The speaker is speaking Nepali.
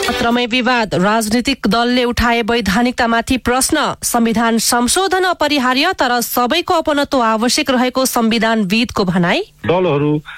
पत्रमै विवाद, राजनीतिक दलले उठाए वैधानिकतामाथि प्रश्न। संविधान संशोधन अपरिहार्य तर सबैको अपनत्व आवश्यक रहेको संविधानविदको भनाई। दलहरू